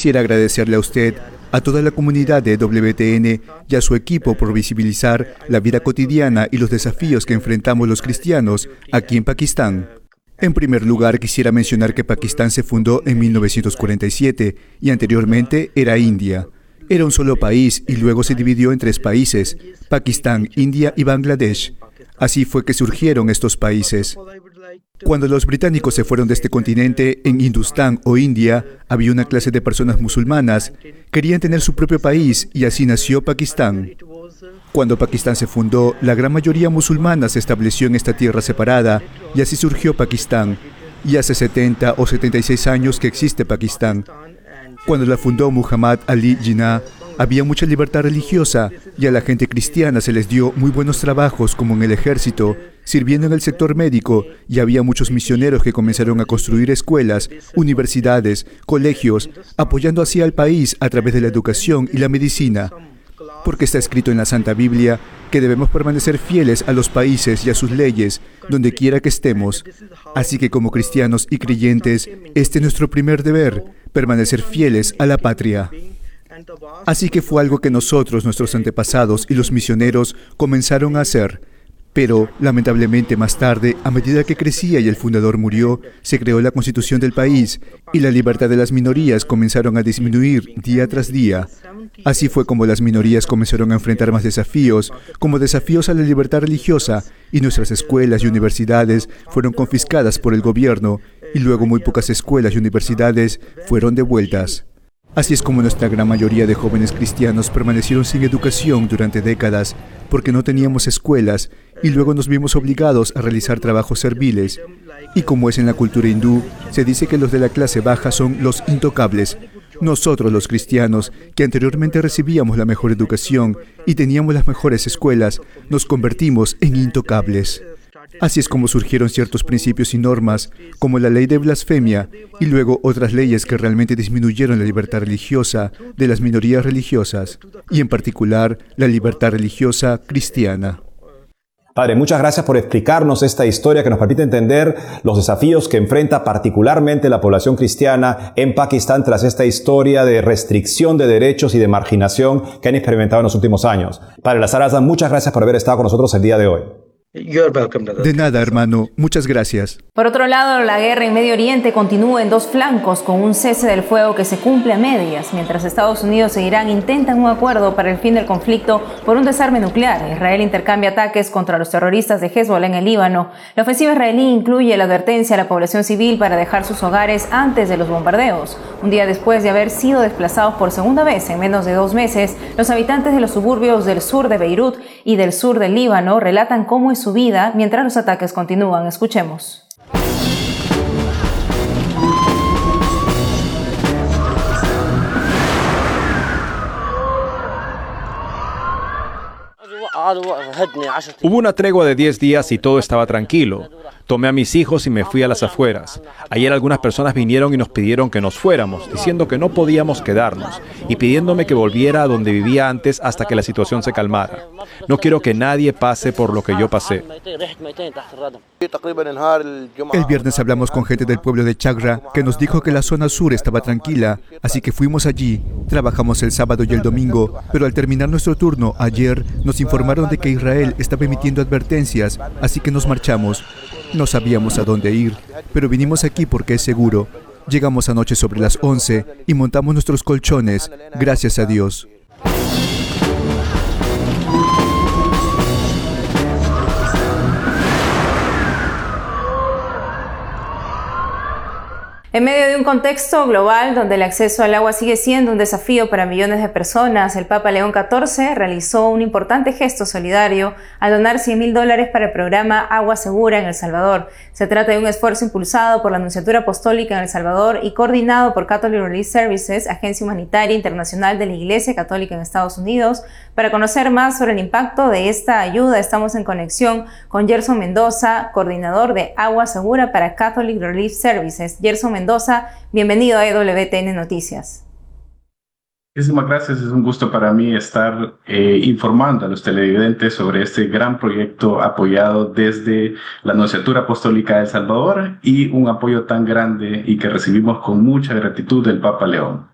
Quisiera agradecerle a usted, a toda la comunidad de WTN y a su equipo por visibilizar la vida cotidiana y los desafíos que enfrentamos los cristianos aquí en Pakistán. En primer lugar, quisiera mencionar que Pakistán se fundó en 1947 y anteriormente era India. Era un solo país y luego se dividió en 3 países, Pakistán, India y Bangladesh. Así fue que surgieron estos países. Cuando los británicos se fueron de este continente, en Hindustán o India, había una clase de personas musulmanas. Querían tener su propio país y así nació Pakistán. Cuando Pakistán se fundó, la gran mayoría musulmana se estableció en esta tierra separada y así surgió Pakistán. Y hace 70 o 76 años que existe Pakistán. Cuando la fundó Muhammad Ali Jinnah, había mucha libertad religiosa y a la gente cristiana se les dio muy buenos trabajos como en el ejército, sirviendo en el sector médico, y había muchos misioneros que comenzaron a construir escuelas, universidades, colegios, apoyando así al país a través de la educación y la medicina. Porque está escrito en la Santa Biblia que debemos permanecer fieles a los países y a sus leyes, donde quiera que estemos. Así que como cristianos y creyentes, este es nuestro primer deber, permanecer fieles a la patria. Así que fue algo que nosotros, nuestros antepasados y los misioneros comenzaron a hacer. Pero, lamentablemente, más tarde, a medida que crecía y el fundador murió, se creó la constitución del país y la libertad de las minorías comenzaron a disminuir día tras día. Así fue como las minorías comenzaron a enfrentar más desafíos, como desafíos a la libertad religiosa, y nuestras escuelas y universidades fueron confiscadas por el gobierno, y luego muy pocas escuelas y universidades fueron devueltas. Así es como nuestra gran mayoría de jóvenes cristianos permanecieron sin educación durante décadas, porque no teníamos escuelas, y luego nos vimos obligados a realizar trabajos serviles. Y como es en la cultura hindú, se dice que los de la clase baja son los intocables. Nosotros, los cristianos, que anteriormente recibíamos la mejor educación y teníamos las mejores escuelas, nos convertimos en intocables. Así es como surgieron ciertos principios y normas, como la ley de blasfemia, y luego otras leyes que realmente disminuyeron la libertad religiosa de las minorías religiosas, y en particular la libertad religiosa cristiana. Padre, muchas gracias por explicarnos esta historia que nos permite entender los desafíos que enfrenta particularmente la población cristiana en Pakistán tras esta historia de restricción de derechos y de marginación que han experimentado en los últimos años. Padre Lazar Azan, muchas gracias por haber estado con nosotros el día de hoy. De nada, hermano. Muchas gracias. Por otro lado, la guerra en Medio Oriente continúa en 2 flancos con un cese del fuego que se cumple a medias, mientras Estados Unidos e Irán intentan un acuerdo para el fin del conflicto por un desarme nuclear. Israel intercambia ataques contra los terroristas de Hezbollah en el Líbano. La ofensiva israelí incluye la advertencia a la población civil para dejar sus hogares antes de los bombardeos. Un día después de haber sido desplazados por segunda vez en menos de 2 meses, los habitantes de los suburbios del sur de Beirut y del sur del Líbano relatan cómo es su vida mientras los ataques continúan. Escuchemos. Hubo una tregua de 10 días y todo estaba tranquilo. Tomé a mis hijos y me fui a las afueras. Ayer algunas personas vinieron y nos pidieron que nos fuéramos, diciendo que no podíamos quedarnos y pidiéndome que volviera a donde vivía antes hasta que la situación se calmara. No quiero que nadie pase por lo que yo pasé. El viernes hablamos con gente del pueblo de Chagra que nos dijo que la zona sur estaba tranquila, así que fuimos allí. Trabajamos el sábado y el domingo, pero al terminar nuestro turno ayer nos informaron de que Israel estaba emitiendo advertencias, así que nos marchamos. No sabíamos a dónde ir, pero vinimos aquí porque es seguro. Llegamos anoche sobre las 11 y montamos nuestros colchones, gracias a Dios. En medio de un contexto global donde el acceso al agua sigue siendo un desafío para millones de personas, el Papa León XIV realizó un importante gesto solidario al donar $100,000 para el programa Agua Segura en El Salvador. Se trata de un esfuerzo impulsado por la Nunciatura Apostólica en El Salvador y coordinado por Catholic Relief Services, agencia humanitaria internacional de la Iglesia Católica en Estados Unidos. Para conocer más sobre el impacto de esta ayuda, estamos en conexión con Gerson Mendoza, coordinador de Agua Segura para Catholic Relief Services. Gerson Mendoza, bienvenido a EWTN Noticias. Muchísimas gracias, es un gusto para mí estar informando a los televidentes sobre este gran proyecto apoyado desde la Nunciatura Apostólica de El Salvador y un apoyo tan grande y que recibimos con mucha gratitud del Papa León.